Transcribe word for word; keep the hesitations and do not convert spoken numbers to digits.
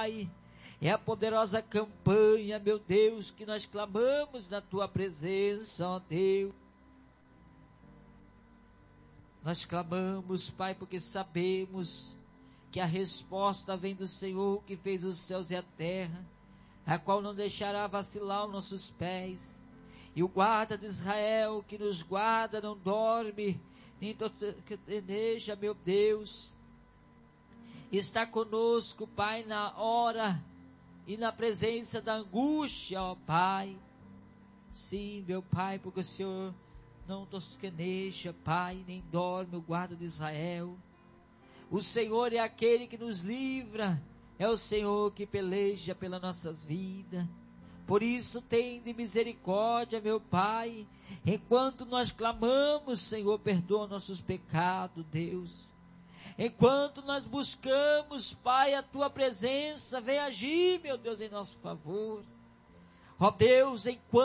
Pai, é a poderosa campanha, meu Deus, que nós clamamos na Tua presença, ó Deus. Nós clamamos, Pai, porque sabemos que a resposta vem do Senhor que fez os céus e a terra, a qual não deixará vacilar os nossos pés. E o guarda de Israel que nos guarda não dorme, nem toqueneja, meu Deus. Está conosco, Pai, na hora e na presença da angústia, ó Pai. Sim, meu Pai, porque o Senhor não tosqueneja, Pai, nem dorme o guarda de Israel. O Senhor é aquele que nos livra, é o Senhor que peleja pelas nossas vidas. Por isso, tende misericórdia, meu Pai, enquanto nós clamamos, Senhor, perdoa nossos pecados, Deus. Enquanto nós buscamos, Pai, a Tua presença, vem agir, meu Deus, em nosso favor. Ó Deus, enquanto